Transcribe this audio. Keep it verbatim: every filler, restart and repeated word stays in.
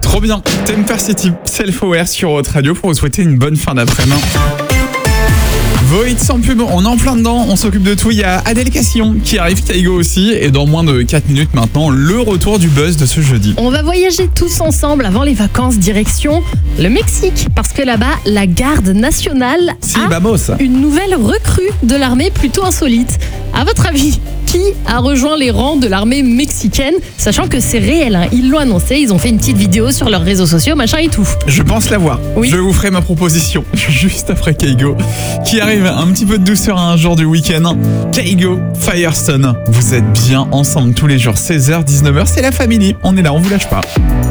Trop bien. Temper City, Self-Aware sur Hot Radio pour vous souhaiter une bonne fin d'après-midi. Void sans pub, on est en plein dedans, on s'occupe de tout. Il y a Adèle Castillon qui arrive, Kaigo aussi, et dans moins de quatre minutes maintenant, le retour du buzz de ce jeudi. On va voyager tous ensemble avant les vacances, direction le Mexique, parce que là-bas, la garde nationale Si, a vamos. une nouvelle recrue de l'armée plutôt insolite. À votre avis, qui a rejoint les rangs de l'armée mexicaine, sachant que c'est réel, hein, ils l'ont annoncé, ils ont fait une petite vidéo sur leurs réseaux sociaux, machin et tout. Je pense l'avoir. Oui. Je vous ferai ma proposition juste après Kaigo, qui arrive un petit peu de douceur à un jour du week-end. Kaigo, Firestone, vous êtes bien ensemble tous les jours, seize heures, dix-neuf heures, c'est la famille. On est là, on vous lâche pas.